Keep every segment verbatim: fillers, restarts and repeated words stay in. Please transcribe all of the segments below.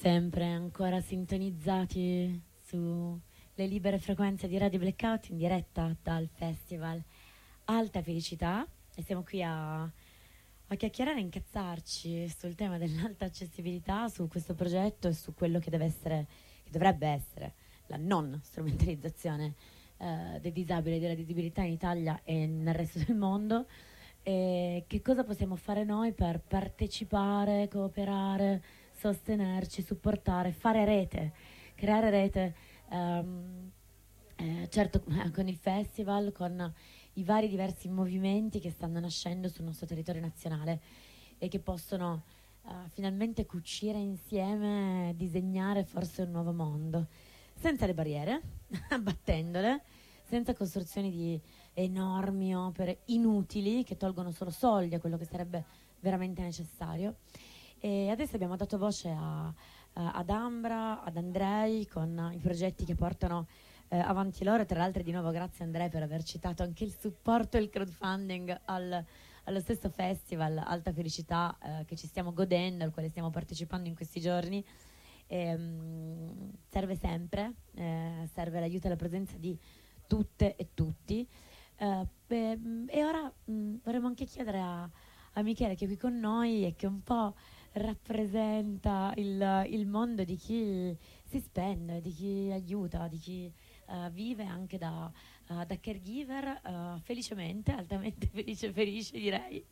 sempre ancora sintonizzati sulle libere frequenze di Radio Blackout in diretta dal Festival Alta Felicità, e siamo qui a, a chiacchierare e incazzarci sul tema dell'alta accessibilità, su questo progetto e su quello che deve essere, che dovrebbe essere la non strumentalizzazione eh, dei disabili e della disabilità in Italia e nel resto del mondo. E che cosa possiamo fare noi per partecipare, cooperare, sostenerci, supportare, fare rete, creare rete, um, eh, certo con il festival, con i vari diversi movimenti che stanno nascendo sul nostro territorio nazionale e che possono uh, finalmente cucire insieme, disegnare forse un nuovo mondo, senza le barriere, abbattendole, senza costruzioni di enormi opere inutili che tolgono solo soldi a quello che sarebbe veramente necessario. E adesso abbiamo dato voce a, a, ad Ambra, ad Andrei, con i progetti che portano eh, avanti loro. Tra l'altro, di nuovo grazie Andrei per aver citato anche il supporto e il crowdfunding al, allo stesso festival Alta Felicità eh, che ci stiamo godendo, al quale stiamo partecipando in questi giorni. E, um, serve sempre, eh, serve l'aiuto e la presenza di tutte e tutti. Uh, beh, e ora mh, vorremmo anche chiedere a, a Michele, che è qui con noi e che un po' rappresenta il, il mondo di chi si spende, di chi aiuta, di chi uh, vive anche da, uh, da caregiver, uh, felicemente, altamente felice, felice direi,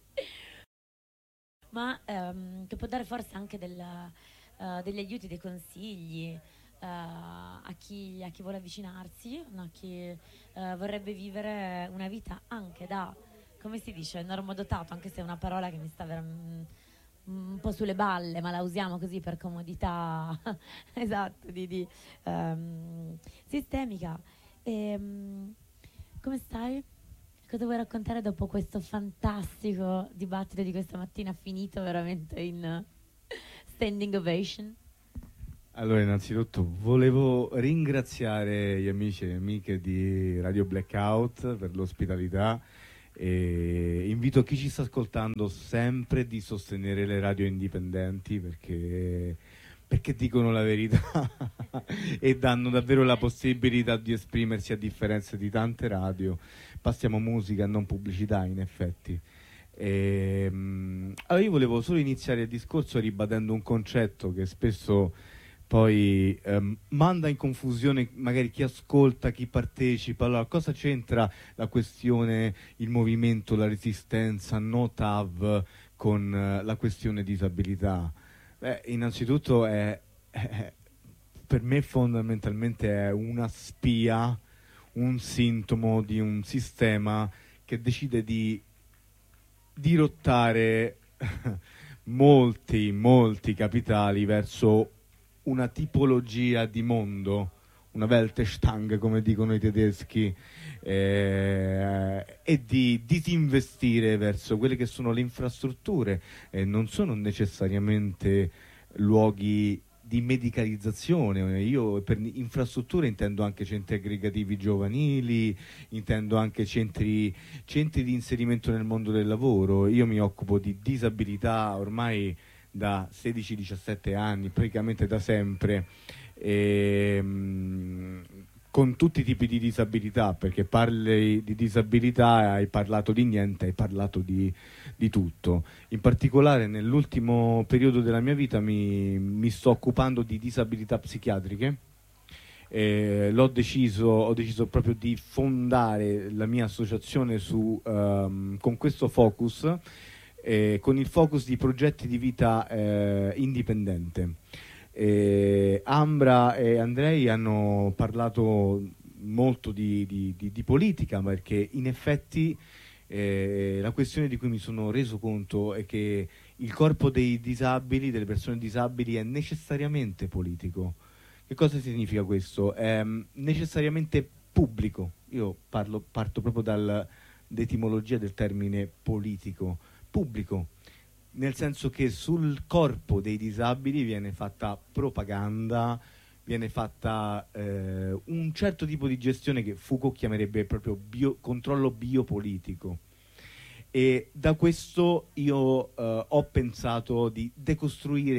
ma um, che può dare forse anche del, uh, degli aiuti, dei consigli Uh, a, chi, a chi vuole avvicinarsi, a chi uh, vorrebbe vivere una vita anche da, come si dice, normodotato, anche se è una parola che mi sta veramente un po' sulle balle, ma la usiamo così per comodità esatto, di, di um, sistemica. E, um, come stai? Cosa vuoi raccontare dopo questo fantastico dibattito di questa mattina, finito veramente in uh, standing ovation? Allora, innanzitutto volevo ringraziare gli amici e le amiche di Radio Blackout per l'ospitalità e invito chi ci sta ascoltando sempre di sostenere le radio indipendenti perché, perché dicono la verità e danno davvero la possibilità di esprimersi, a differenza di tante radio. Passiamo musica e non pubblicità, in effetti. E, allora io volevo solo iniziare il discorso ribadendo un concetto che spesso poi ehm, manda in confusione magari chi ascolta, chi partecipa. Allora, cosa c'entra la questione, il movimento, la resistenza, no T A V con eh, la questione disabilità? Beh, innanzitutto è, è, per me fondamentalmente è una spia, un sintomo di un sistema che decide di dirottare molti, molti capitali verso una tipologia di mondo, una Weltstang come dicono i tedeschi, eh, e di disinvestire verso quelle che sono le infrastrutture, e eh, non sono necessariamente luoghi di medicalizzazione. Io per infrastrutture intendo anche centri aggregativi giovanili, intendo anche centri, centri di inserimento nel mondo del lavoro. Io mi occupo di disabilità ormai da sedici diciassette anni, praticamente da sempre, e, mh, con tutti i tipi di disabilità, perché parli di disabilità hai parlato di niente, hai parlato di, di tutto. In particolare nell'ultimo periodo della mia vita mi, mi sto occupando di disabilità psichiatriche. Eh, l'ho deciso, ho deciso proprio di fondare la mia associazione su, um, con questo focus, Eh, con il focus di progetti di vita eh, indipendente. Eh, Ambra e Andrei hanno parlato molto di, di, di, di politica, perché in effetti eh, la questione di cui mi sono reso conto è che il corpo dei disabili, delle persone disabili, è necessariamente politico. Che cosa significa questo? È necessariamente pubblico. Io parlo, parto proprio dall'etimologia del termine politico. Pubblico, nel senso che sul corpo dei disabili viene fatta propaganda, viene fatta eh, un certo tipo di gestione che Foucault chiamerebbe proprio bio, controllo biopolitico. E da questo io eh, ho pensato di decostruire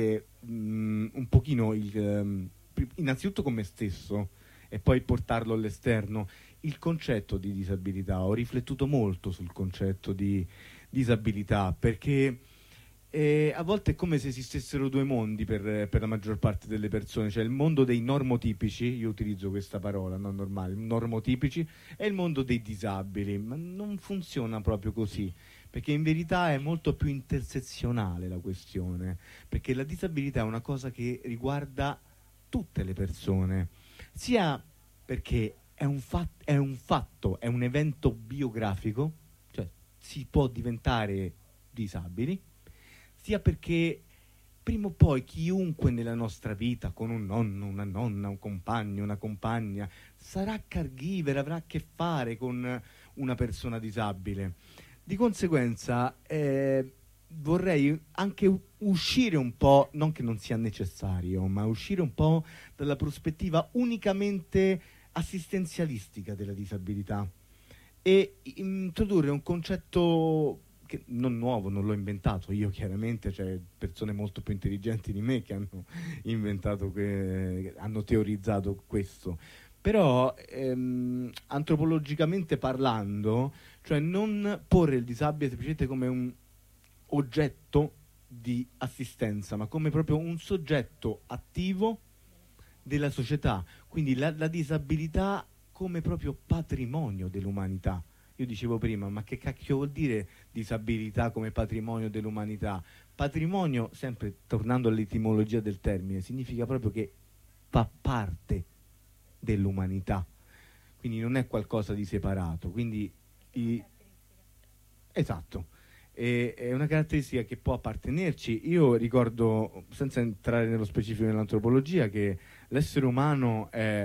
mh, un pochino il, um, innanzitutto con me stesso e poi portarlo all'esterno. Il concetto di disabilità, ho riflettuto molto sul concetto di disabilità, perché eh, a volte è come se esistessero due mondi per, per la maggior parte delle persone, cioè il mondo dei normotipici, io utilizzo questa parola, non normali, normotipici, e il mondo dei disabili, ma non funziona proprio così, perché in verità è molto più intersezionale la questione, perché la disabilità è una cosa che riguarda tutte le persone, sia perché è un, fat- è un fatto, è un evento biografico, cioè si può diventare disabili, sia perché prima o poi chiunque nella nostra vita, con un nonno, una nonna, un compagno, una compagna, sarà caregiver, avrà a che fare con una persona disabile. Di conseguenza eh, vorrei anche uscire un po', non che non sia necessario, ma uscire un po' dalla prospettiva unicamente assistenzialistica della disabilità e introdurre un concetto che non nuovo, non l'ho inventato io chiaramente, c'è persone molto più intelligenti di me che hanno inventato, que- hanno teorizzato questo, però ehm, antropologicamente parlando, cioè non porre il disabile semplicemente come un oggetto di assistenza, ma come proprio un soggetto attivo della società, quindi la, la disabilità come proprio patrimonio dell'umanità. Io dicevo prima, ma che cacchio vuol dire disabilità come patrimonio dell'umanità? Patrimonio, sempre tornando all'etimologia del termine, significa proprio che fa parte dell'umanità, quindi non è qualcosa di separato. Quindi i... Esatto, e, è una caratteristica che può appartenerci. Io ricordo, senza entrare nello specifico dell'antropologia, che l'essere umano è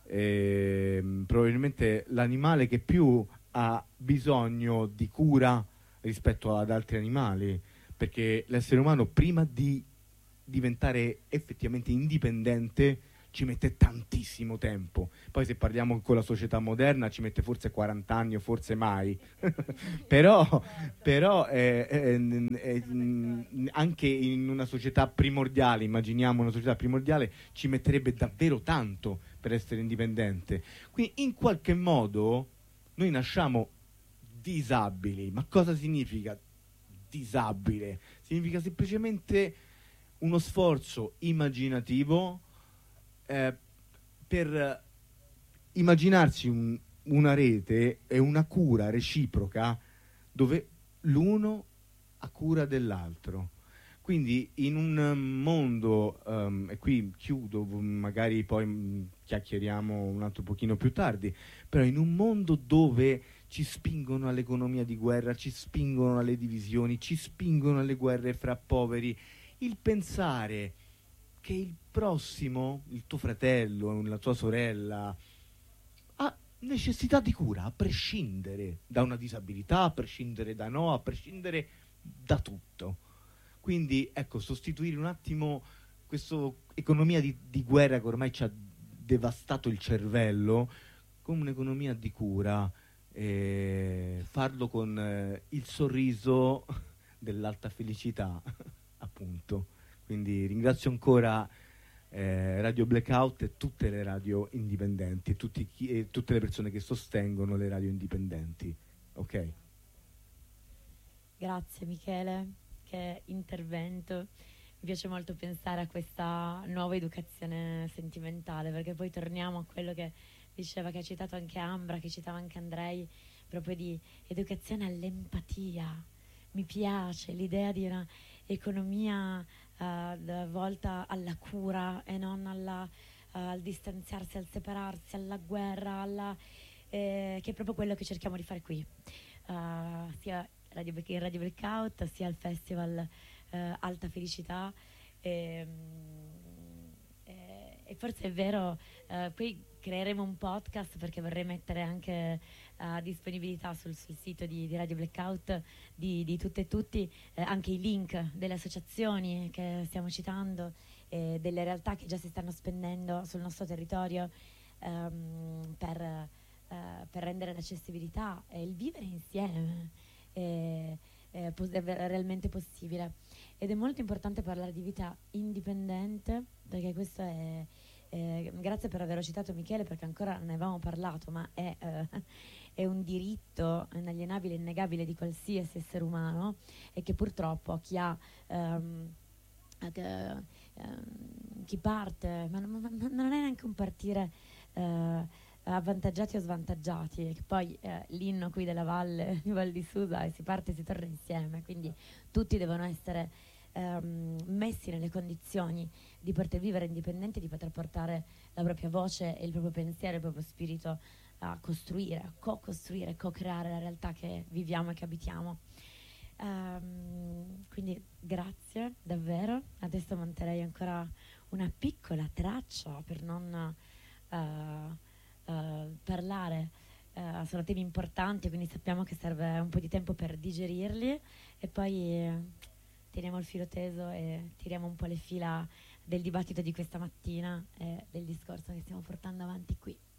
ehm, probabilmente l'animale che più ha bisogno di cura rispetto ad altri animali, perché l'essere umano prima di diventare effettivamente indipendente ci mette tantissimo tempo. Poi se parliamo con la società moderna ci mette forse quaranta anni o forse mai. però però eh, eh, eh, mh, anche in una società primordiale, immaginiamo una società primordiale, ci metterebbe davvero tanto per essere indipendente. Quindi in qualche modo noi nasciamo disabili. Ma cosa significa disabile? Significa semplicemente uno sforzo immaginativo eh, per immaginarsi un- una rete e una cura reciproca dove l'uno ha cura dell'altro. Quindi in un mondo, um, e qui chiudo, magari poi mh, chiacchieriamo un altro pochino più tardi, però in un mondo dove ci spingono all'economia di guerra, ci spingono alle divisioni, ci spingono alle guerre fra poveri, il pensare che il prossimo, il tuo fratello, la tua sorella, ha necessità di cura, a prescindere da una disabilità, a prescindere da no, a prescindere da tutto. Quindi, ecco, sostituire un attimo questa economia di, di guerra che ormai ci ha devastato il cervello con un'economia di cura, e farlo con eh, il sorriso dell'alta felicità, appunto. Quindi ringrazio ancora eh, Radio Blackout e tutte le radio indipendenti e, tutti chi, e tutte le persone che sostengono le radio indipendenti. Ok? Grazie Michele, che intervento. Mi piace molto pensare a questa nuova educazione sentimentale, perché poi torniamo a quello che diceva, che ha citato anche Ambra, che citava anche Andrei, proprio di educazione all'empatia. Mi piace l'idea di una economia uh, volta alla cura e non alla, uh, al distanziarsi, al separarsi, alla guerra, alla, eh, che è proprio quello che cerchiamo di fare qui, uh, sia Radio, in Radio Blackout, sia al festival uh, Alta Felicità. E, e, e forse è vero, uh, poi creeremo un podcast, perché vorrei mettere anche a disponibilità sul, sul sito di, di Radio Blackout di, di tutte e tutti eh, anche i link delle associazioni che stiamo citando e delle realtà che già si stanno spendendo sul nostro territorio ehm, per, eh, per rendere l'accessibilità e il vivere insieme e, è, pos- è ver- realmente possibile. Ed è molto importante parlare di vita indipendente, perché questo è, eh, grazie per averlo citato Michele, perché ancora non ne avevamo parlato, ma è, eh, è un diritto inalienabile e innegabile di qualsiasi essere umano, e che purtroppo chi ha ehm, che, ehm, chi parte, ma, ma- ma non è neanche un partire eh, avvantaggiati o svantaggiati, che poi eh, l'inno qui della valle di Val di Susa, e si parte e si torna insieme, quindi tutti devono essere ehm, messi nelle condizioni di poter vivere indipendenti, di poter portare la propria voce e il proprio pensiero, il proprio spirito a costruire, a co-costruire, co-creare la realtà che viviamo e che abitiamo. Um, quindi grazie davvero. Adesso monterei ancora una piccola traccia per non uh, uh, parlare. Uh, sono temi importanti, quindi sappiamo che serve un po' di tempo per digerirli, e poi uh, teniamo il filo teso e tiriamo un po' le fila del dibattito di questa mattina e del discorso che stiamo portando avanti qui.